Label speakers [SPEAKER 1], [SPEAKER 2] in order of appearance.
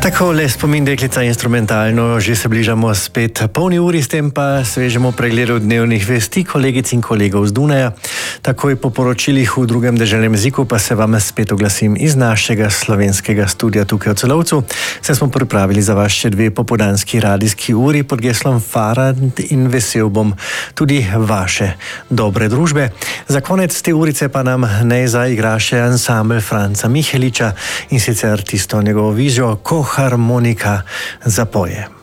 [SPEAKER 1] Takole spomin deklica instrumentalno, že se bližamo spet polni uri, s tem pa svežemo pregledu dnevnih vesti kolegic in kolegov z Dunaja. Takoj po poročilih v drugem deželnem jeziku pa se vam spet oglasim iz našega slovenskega studia tukaj v Celovcu. Se smo pripravili za vas še dve popoldanski radijski uri pod geslom Farad in vesel bom tudi vaše dobre družbe. Za konec te urice pa nam Nejza igra še ansambl Franca Miheliča in sicer tisto njegovo vizijo, ko harmonika zapoje.